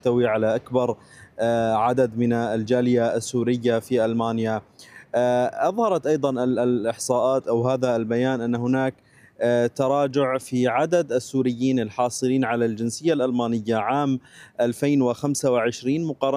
تحتوي على أكبر عدد من الجالية السورية في ألمانيا. أظهرت أيضا الإحصاءات أو هذا البيان أن هناك تراجع في عدد السوريين الحاصلين على الجنسية الألمانية عام 2025 مقارنة